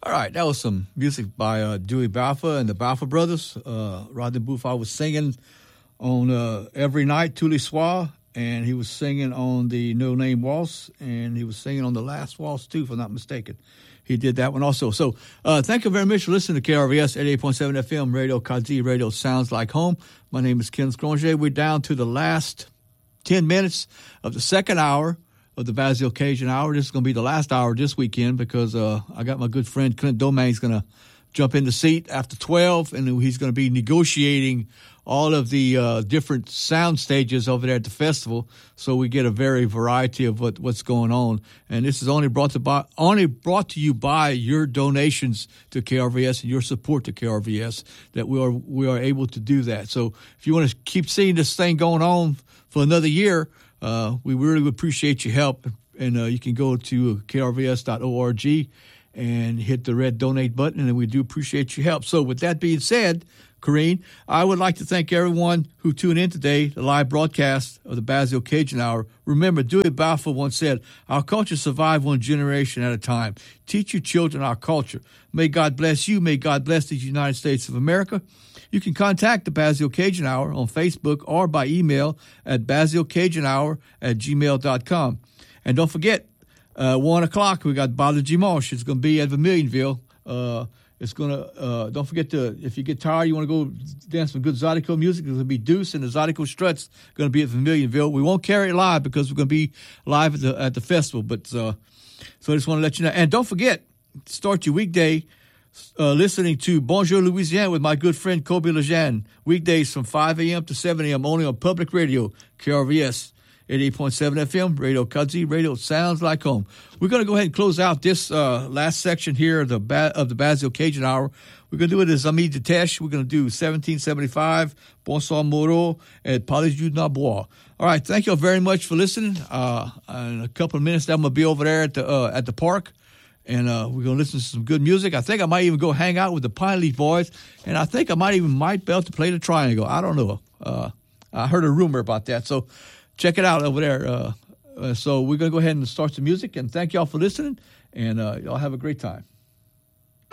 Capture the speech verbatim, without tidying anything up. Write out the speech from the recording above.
All right, that was some music by uh, Dewey Balfour and the Balfour Brothers. Uh, Rodney Buford was singing on uh, Every Night, Tous les Soirs, and he was singing on the No Name Waltz, and he was singing on the Last Waltz, too, if I'm not mistaken. He did that one also. So uh, thank you very much for listening to K R V S eighty-eight point seven F M, Radio Kazi, Radio Sounds Like Home. My name is Ken Scronger. We're down to the last ten minutes of the second hour of the Basile Cajun Hour. This is going to be the last hour this weekend because uh, I got my good friend Clint Domingue is going to jump in the seat after twelve, and he's going to be negotiating all of the uh, different sound stages over there at the festival, so we get a very variety of what, what's going on. And this is only brought to by, only brought to you by your donations to K R V S and your support to K R V S that we are we are able to do that. So if you want to keep seeing this thing going on for another year, uh, we really would appreciate your help. And uh, you can go to K R V S dot org and hit the red donate button, and we do appreciate your help. So with that being said, Corrine, I would like to thank everyone who tuned in today, the live broadcast of the Basile Cajun Hour. Remember, Dewey Balfour once said, our culture survives one generation at a time. Teach your children our culture. May God bless you. May God bless the United States of America. You can contact the Basile Cajun Hour on Facebook or by email at basile cajun hour at gmail dot com. And don't forget, uh, one o'clock, we got Bala Dimanche. It's going to be at Vermilionville. Uh, It's going to, uh, don't forget to, if you get tired, you want to go dance some good Zydeco music, there's going to be Deuce and the Zydeco Struts going to be at Vermilionville. We won't carry it live because we're going to be live at the at the festival. But uh, so I just want to let you know. And don't forget, start your weekday uh, listening to Bonjour Louisiane with my good friend Kobe Lejeune. Weekdays from five a.m. to seven a.m. only on Public Radio, K R V S. eighty-eight point seven F M, Radio Kazi, Radio Sounds Like Home. We're going to go ahead and close out this uh, last section here of the, ba- of the Basile Cajun Hour. We're going to do it as Ami Detesh. We're going to do seventeen seventy-five, Bonsoir Moreau, and Palais du Nabois. All right, thank you all very much for listening. Uh, in a couple of minutes, I'm going to be over there at the uh, at the park, and uh, we're going to listen to some good music. I think I might even go hang out with the Pine Leaf Boys, and I think I might even might be able to play the triangle. I don't know. Uh, I heard a rumor about that, so check it out over there. Uh, uh, so we're going to go ahead and start some music, and thank y'all for listening, and uh, y'all have a great time.